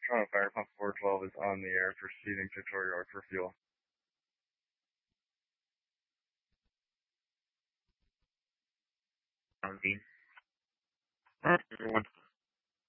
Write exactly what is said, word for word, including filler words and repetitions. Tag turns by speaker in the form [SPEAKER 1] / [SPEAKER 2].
[SPEAKER 1] Toronto Fire Pump four twelve is on the air, proceeding to Torrey Yard for fuel.
[SPEAKER 2] seventeen. Alright, everyone.